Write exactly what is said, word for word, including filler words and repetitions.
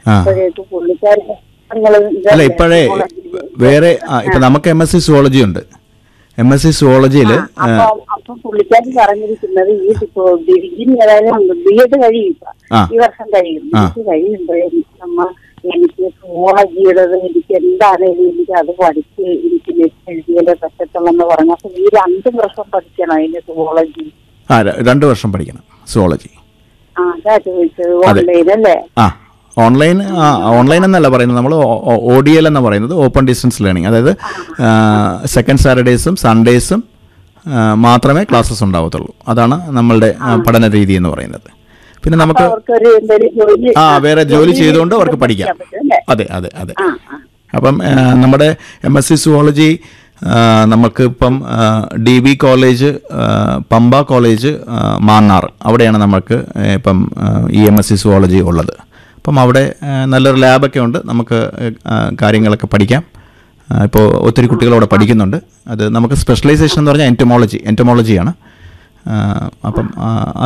ആ. അപ്പോഴേക്ക് പുള്ളിക്കാരി അല്ല ഇപ്പോഴേ വേറെ ഇപ്പം നമുക്ക് എം എസ് സി സുവോളജി ഉണ്ട്. എം എസ് സി സുവോളജിയിൽ അപ്പൊ പുള്ളിക്കാരി പറഞ്ഞിരിക്കുന്നത് ഈ ഡിഗ്രി ഏതായാലും ബി എഡ് കഴിയും, ഈ വർഷം കഴിയും. എനിക്ക് കഴിയുമ്പോഴേ നമ്മ എനിക്ക് സുവോളജിയുടെ എനിക്ക് എന്താണേലും എനിക്ക് അത് പഠിച്ച് എനിക്ക് നെറ്റ് എഴുതിയാലേ പറ്റത്തുള്ളെന്ന് പറഞ്ഞു. അപ്പൊ ഈ രണ്ടു വർഷം പഠിക്കണം അതിന്റെ സുവോളജി. ആ രണ്ട് വർഷം പഠിക്കണം സുവോളജി. ആ അതാ ചോദിച്ചത്, ഓൺലൈൻ അല്ലേ? ആ ഓൺലൈൻ ഓൺലൈൻ എന്നല്ല പറയുന്നത്, നമ്മൾ ഒ ഡി എൽ എന്ന് പറയുന്നത് ഓപ്പൺ ഡിസ്റ്റൻസ് ലേണിംഗ്. അതായത് സെക്കൻഡ് സാറ്റർഡേസും സൺഡേസും മാത്രമേ ക്ലാസ്സസ് ഉണ്ടാവത്തുള്ളൂ. അതാണ് നമ്മളുടെ പഠന രീതി എന്ന് പറയുന്നത്. പിന്നെ നമുക്ക് ആ വേറെ ജോലി ചെയ്തുകൊണ്ട് അവർക്ക് പഠിക്കാം. അതെ അതെ അതെ. അപ്പം നമ്മുടെ എം എസ് സി സുവോളജി നമുക്ക് ഇപ്പം D B college, Pamba college, Mannar, അവിടെയാണ് നമുക്ക് ഇപ്പം ഈ എം എസ് സി സുവോളജി ഉള്ളത്. അപ്പം അവിടെ നല്ലൊരു ലാബൊക്കെ ഉണ്ട്, നമുക്ക് കാര്യങ്ങളൊക്കെ പഠിക്കാം. ഇപ്പോൾ ഒത്തിരി കുട്ടികൾ അവിടെ പഠിക്കുന്നുണ്ട്. അത് നമുക്ക് സ്പെഷ്യലൈസേഷൻ എന്ന് പറഞ്ഞാൽ എൻറ്റമോളജി എൻറ്റമോളജിയാണ്. അപ്പം